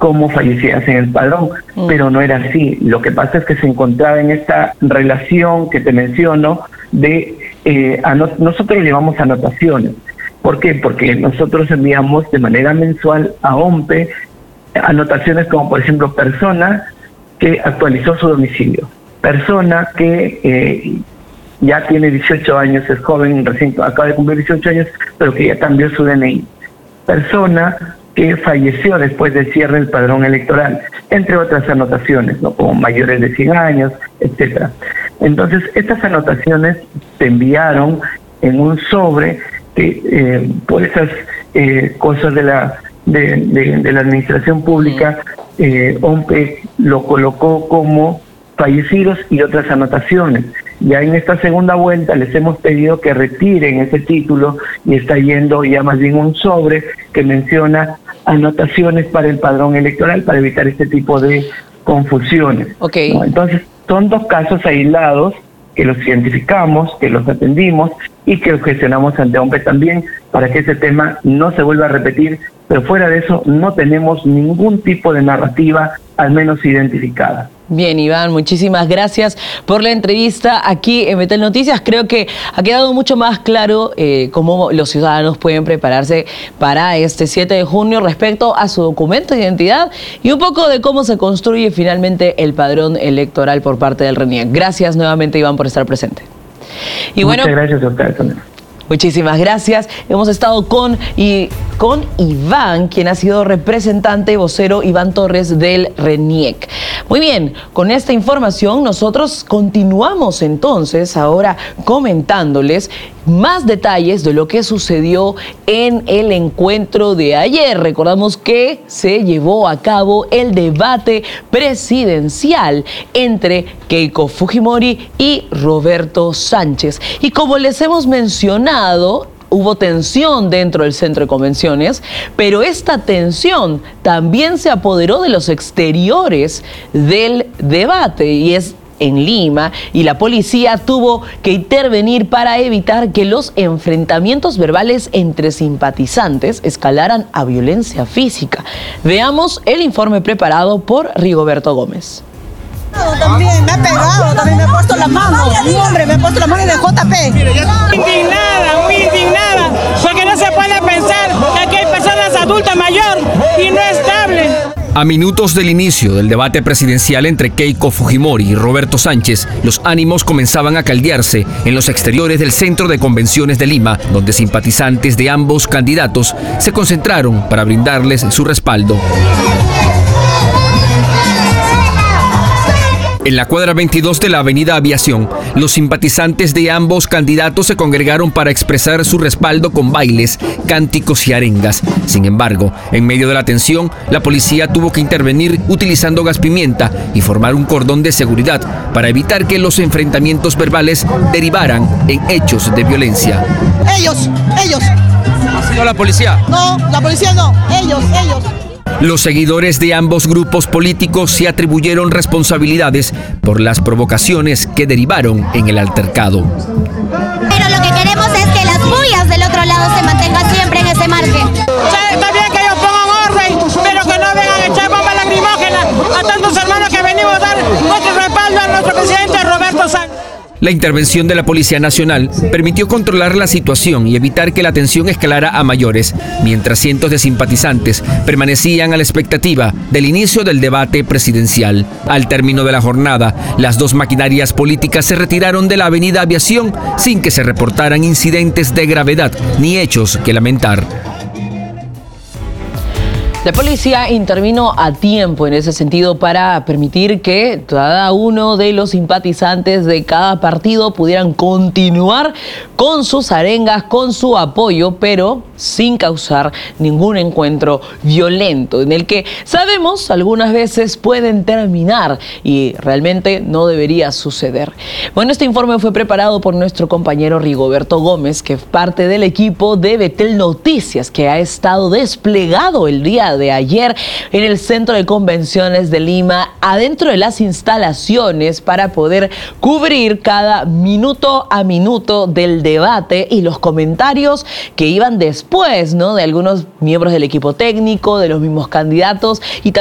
como fallecidas en el padrón, pero no era así. Lo que pasa es que se encontraba en esta relación que te menciono de nosotros llevamos anotaciones. ¿Por qué? Porque nosotros enviamos de manera mensual a OMPE anotaciones como, por ejemplo, persona que actualizó su domicilio, persona que ya tiene 18 años, es joven, recién acaba de cumplir 18 años, pero que ya cambió su DNI, persona que falleció después del cierre del padrón electoral, entre otras anotaciones, ¿no? Como mayores de 100 años, etcétera. Entonces, estas anotaciones se enviaron en un sobre que por esas cosas de la administración pública, OMPE lo colocó como fallecidos y otras anotaciones. Ya en esta segunda vuelta les hemos pedido que retiren ese título y está yendo ya más bien un sobre que menciona anotaciones para el padrón electoral para evitar este tipo de confusiones. Okay. ¿No? Entonces, son dos casos aislados que los identificamos, que los atendimos y que los gestionamos ante OMPE también para que ese tema no se vuelva a repetir, pero fuera de eso no tenemos ningún tipo de narrativa, al menos identificada. Bien, Iván, muchísimas gracias por la entrevista aquí en Betel Noticias. Creo que ha quedado mucho más claro cómo los ciudadanos pueden prepararse para este 7 de junio respecto a su documento de identidad y un poco de cómo se construye finalmente el padrón electoral por parte del RENIEC. Gracias nuevamente, Iván, por estar presente. Y muchas gracias a ustedes también. Muchísimas gracias. Hemos estado con Iván, quien ha sido representante vocero Iván Torres del RENIEC. Muy bien, con esta información nosotros continuamos entonces ahora comentándoles más detalles de lo que sucedió en el encuentro de ayer. Recordamos que se llevó a cabo el debate presidencial entre Keiko Fujimori y Roberto Sánchez. Y como les hemos mencionado, hubo tensión dentro del centro de convenciones, pero esta tensión también se apoderó de los exteriores del debate y es en Lima, y la policía tuvo que intervenir para evitar que los enfrentamientos verbales entre simpatizantes escalaran a violencia física. Veamos el informe preparado por Rigoberto Gómez. También me ha pegado, también me ha puesto la mano, un hombre me ha puesto la mano de JP. Muy indignada, porque no se puede pensar que aquí hay personas adultas mayor y no estables. A minutos del inicio del debate presidencial entre Keiko Fujimori y Roberto Sánchez, los ánimos comenzaban a caldearse en los exteriores del Centro de Convenciones de Lima, donde simpatizantes de ambos candidatos se concentraron para brindarles su respaldo. En la cuadra 22 de la avenida Aviación, los simpatizantes de ambos candidatos se congregaron para expresar su respaldo con bailes, cánticos y arengas. Sin embargo, en medio de la tensión, la policía tuvo que intervenir utilizando gas pimienta y formar un cordón de seguridad para evitar que los enfrentamientos verbales derivaran en hechos de violencia. Ellos. ¿Ha sido la policía? No, la policía no, ellos. Los seguidores de ambos grupos políticos se atribuyeron responsabilidades por las provocaciones que derivaron en el altercado. Pero lo que queremos es que las bullas del otro lado se mantengan siempre en ese margen. Está bien que ellos pongan orden, pero que no vengan a echar bombas lacrimógenas a tantos hermanos que venimos a dar nuestro respaldo a nuestro presidente Roberto Sánchez. La intervención de la Policía Nacional permitió controlar la situación y evitar que la tensión escalara a mayores, mientras cientos de simpatizantes permanecían a la expectativa del inicio del debate presidencial. Al término de la jornada, las dos maquinarias políticas se retiraron de la avenida Aviación sin que se reportaran incidentes de gravedad ni hechos que lamentar. La policía intervino a tiempo en ese sentido para permitir que cada uno de los simpatizantes de cada partido pudieran continuar con sus arengas, con su apoyo, pero sin causar ningún encuentro violento, en el que sabemos algunas veces pueden terminar y realmente no debería suceder. Bueno, este informe fue preparado por nuestro compañero Rigoberto Gómez, que es parte del equipo de Betel Noticias, que ha estado desplegado el día de ayer en el Centro de Convenciones de Lima, adentro de las instalaciones, para poder cubrir cada minuto a minuto del debate y los comentarios que iban después, ¿no?, de algunos miembros del equipo técnico, de los mismos candidatos y